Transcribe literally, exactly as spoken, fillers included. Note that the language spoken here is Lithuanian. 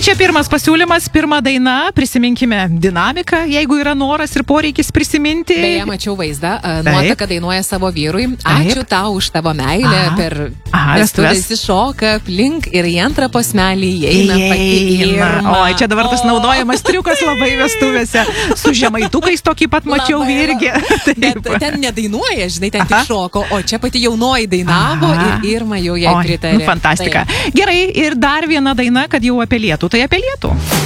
čia pirmas pasiūlymas, pirma daina, prisiminkime dinamiką, jeigu yra noras ir poreikis prisiminti. Beje, mačiau vaizdą, nuotaka dainuoja savo vyrui. Ačiū Taip. tau už tavo meilę. Aha. Per Aha, vestuvės vestuvės. iššoka aplink ir į antrą posmelį įeina pati Įeina. Irma. Oi, čia dabar tas O. naudojamas triukas labai vestuvėse. Su žemaitukais tokį pat mačiau Labai, irgi. Bet Taip. ten nedainuoja, žinai, ten Aha. tik šoko, o čia pati jaunoji dainavo Aha. ir Irma jau jai Oi, pritarė. fantastika. Taip. Gerai, ir dar viena daina, kad jau apie lietų, tai apie lietų.